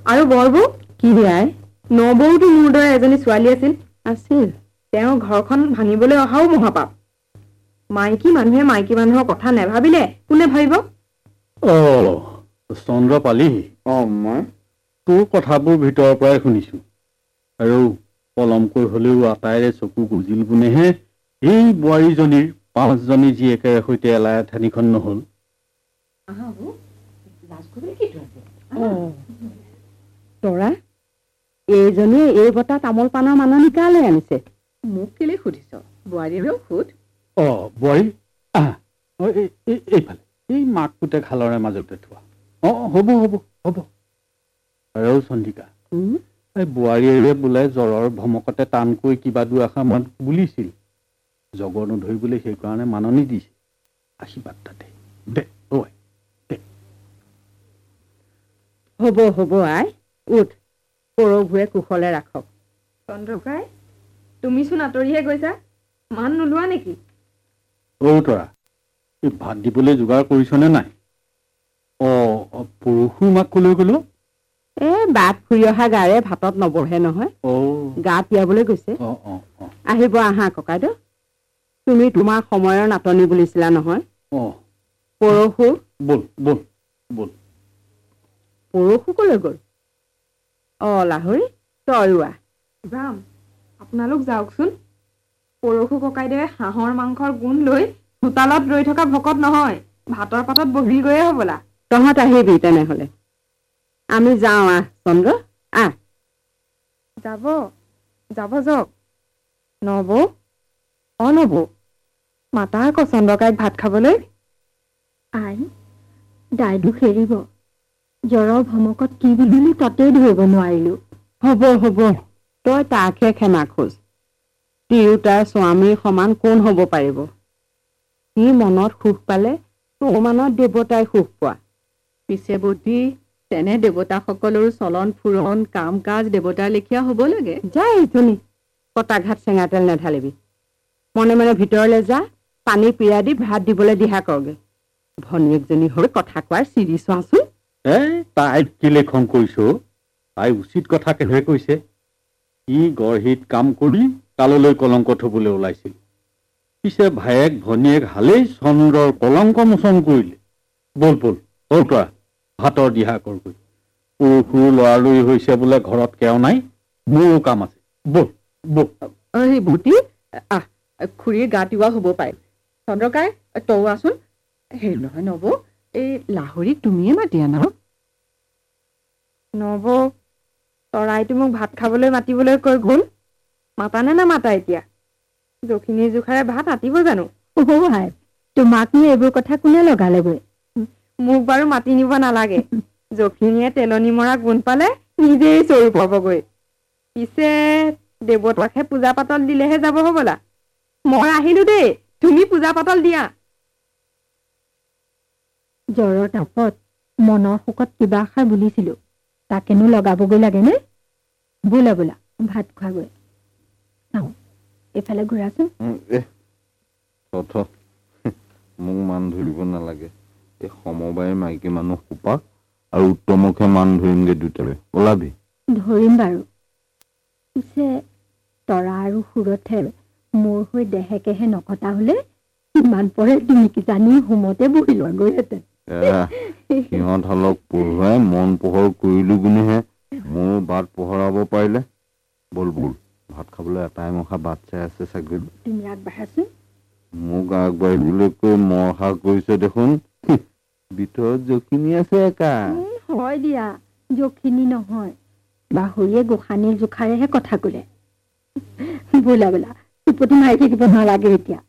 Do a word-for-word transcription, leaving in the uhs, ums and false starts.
আৰু বৰবৌ কি বিয়াই নবৌতো মোৰ দৰে এজনী ছোৱালী আছিল আছিল তেওঁ ঘৰখন ভাঙিবলৈ অহাও মহাপাপ মাইকী মানুহে মাইকী মানুহৰ কথা নেভাবিলে কোনে ভাবিব অ চন্দ্ৰ পালিহি অ মই তোৰ কথাবোৰ ভিতৰৰ পৰাই শুনিছো আৰু পলমকৈ হলেও আটাইৰে চকু গুজিল গুণেহে এই বোৱাৰীজনীৰ পাঁচজনী জীয়েকেৰে সৈতে এলাই ঠানিখন নহল তৰা এইজনীয়ে এই বটা তামোল পাণৰ মাননি কালৈ আনিছে মোক কেলে সুধিছ বোৱাৰীৰেও সুধ অ বোৱাৰী আহ এইফালে এই মাক পুতে খালৰে মাজতে থোৱা অ হ'ব হ'ব হ'ব আৰু চন্দিকা এই বোৱাৰীৰে বোলে জ্বৰৰ ভমকতে টানকৈ কিবা দুআষাৰ মান বুলিছিল জগৰ নধৰিবলৈ সেইকাৰণে মাননি দিছে আশীৰ্বাদ তাতে দে ঐ দে হ'ব হ'ব আই উঠ পৰভুৱে কুশলে ৰাখক চন্দ্ৰকাই তুমিচোন আঁতৰিহে গৈছা মান নোলোৱা নেকি অ তৰা এই ভাত দিবলৈ যোগাৰ কৰিছনে নাই অ পৰশু মাক কলৈ গলো এ বাট ফুৰি অহা গাৰে ভাতত নবহে নহয় অ গা তিয়াবলৈ গৈছে অ অ অ আহিব আহা ককাইদেউ তুমি তোমাৰ সময়ৰ নাটনি বুলিছিলা নহয় অ পৰশু বল বল বল পৰশু কলৈ গ'ল অ লাহৰি তয়ো ৰাম আপোনালোক যাওকচোন পৰশু ককাইদেৱে হাঁহৰ মাংসৰ গুণ লৈ হোটালত ৰৈ থকা ভকত নহয় ভাতৰ পাতত বহি গৈয়ে হবলা তহঁত আহিবি তেনেহলে আমি যাওঁ আহ চন্দ্ৰ আহ যাব যাব যাওক নবৌ অ নবৌ মাতা আকৌ চন্দ্ৰকাইক ভাত খাবলৈ আই দাইদুখ এৰিব জ্বৰৰ ভমকত কি বুলিলি তাতেই ধৰিব নোৱাৰিলো হ'ব হ'ব তই তাকহে ক্ষমা খোজ তিৰোতাৰ স্বামীৰ সমান কোন হ'ব পাৰিব সি মনত সুখ পালে তোৰ মনত দেৱতাই সুখ পোৱা পিছে বুদ্ধি তেনে দেৱতাসকলৰো চলন ফুৰণ কাম কাজ দেৱতাৰ লেখীয়া হ'ব লাগে যাই ধুনি কটাঘাত চেঙা তেল নেঢালিবি মনে মনে ভিতৰলৈ যা পানী পিৰা দি ভাত দিবলৈ দিহা কৰগে ভনীয়েকজনী হৈ কথা কোৱাৰ চিৰি চোৱাচোন এ তাই কেলে খং কৰিছো তাই উচিত কথা কেনেকৈ কৈছে ই গঢ়হিত কাম কৰি কাললৈ কলংক থবলৈ ওলাইছিল পিছে ভায়েক ভনীয়েক হালেই চন্দ্ৰৰ কলংক মোচন কৰিলে বল বল বল তৰা ভাতৰ দিহা কৰগৈ পৰশুৰ লৰালৰি হৈছে বোলে ঘৰত কেও নাই মোৰো কাম আছে বল বল সেই ভূতি আহ খুৰীৰ গা তিওৱা হ'ব পাৰে চন্দ্ৰকাই তও আছোন হেৰি নহয় নবৌ এই লাহৰিক তুমিয়ে মাতি আনা নবৌ তৰাইটো মোক ভাত খাবলৈ মাতিবলৈ কৈ গ'ল মাতানে নামাতা এতিয়া জখিনীৰ জোখাৰে ভাত আতিব জানো হাই তোমাকনো এইবোৰ কথা কোনে লগালে গৈ মোক বাৰু মাতি নিব নালাগে জখিনীয়ে তেলনি মৰা গুণ পালে নিজেই চৰু পাবগৈ পিছে দেৱতাকহে পূজা পাতল দিলেহে যাব হবলা মই আহিলো দেই তুমি পূজা পাতল দিয়া জ্বৰৰ তাপত মনৰ শোকত কিবা আশাৰ বুলিছিলো তাকেনো লগাবগৈ লাগে নে বোলা বোলা ভাত খোৱাগৈ চাওঁ এইফালে ঘূৰাচোন মোক মান ধৰিব নালাগে এই সমবায় মাইকী মানুহ সোপাক আৰু উত্তমকহে মান ধৰিমগে দুটাৰে ওলাবি ধৰিম বাৰু পিছে তৰা আৰু সুৰথে মোৰ হৈ দেহেকেহে নকটা হলে ইমান পৰে তুমি কি জানি হোমতে বহি লোৱাগৈহেঁতেন সিহঁত হালক পঢ়ুৱাই মন পোহৰ কৰিলো গুণেহে মোৰ বাট পোহৰাব পাৰিলে বল বল ভাত খাবলৈ এটাই মখা বাট চাই আছে চাগে তুমি আগবাঢ়াচোন মোক আগবাঢ়িবলৈ কৈ মহা কৰিছে দেখোন ভিতৰত জখিনী আছে একা হয় দিয়া জখিনী নহয় বাহৰীয়ে গোসানীৰ জোখাৰেহে কথা ক'লে বোলা বোলা টোপনি মাৰি থাকিব নালাগে এতিয়া